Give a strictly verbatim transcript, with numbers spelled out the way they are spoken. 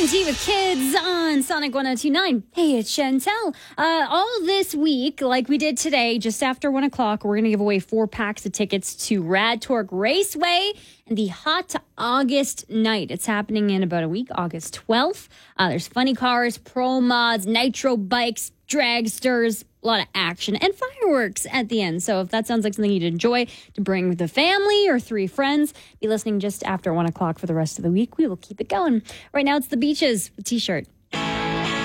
G with Kids on Sonic one oh two point nine. Hey, it's Chantel. Uh, all this week, like we did today, just after one o'clock, we're going to give away four packs of tickets to Rad Torque Raceway and the Hot August Night. It's happening in about a week, August twelfth. Uh, there's funny cars, pro mods, nitro bikes, dragsters, a lot of action, and fireworks at the end. So if that sounds like something you'd enjoy to bring with the family or three friends, be listening just after one o'clock for the rest of the week. We will keep it going. Right now, it's The Beaches, T-shirt.